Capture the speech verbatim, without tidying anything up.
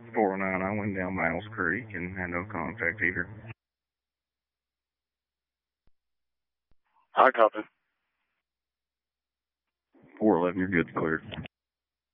four oh nine, I went down Miles Creek and had no contact either. I copy. four eleven, you're good to clear.